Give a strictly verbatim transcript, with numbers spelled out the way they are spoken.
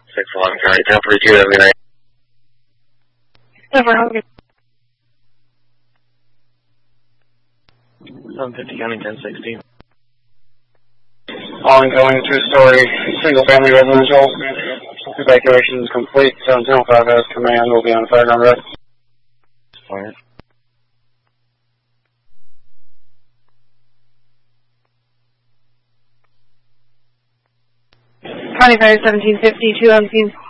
six one, County ten forty-two, have a good night. Over, have a good seven fifty, County ten sixty. Ongoing two-story single-family residential. Evacuation is complete. seven ten oh five has command. Will be on fire on red. Fire. County Fire seventeen fifty, two on scene.